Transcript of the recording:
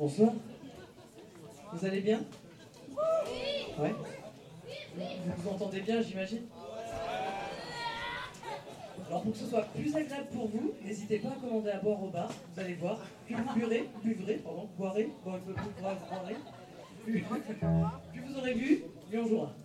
Bonsoir. Vous allez bien? Ouais. Vous entendez bien, j'imagine? Alors pour que ce soit plus agréable pour vous, n'hésitez pas à commander à boire au bar, vous allez voir. Plus vous boirez, plus vous aurez bu, plus on jouera.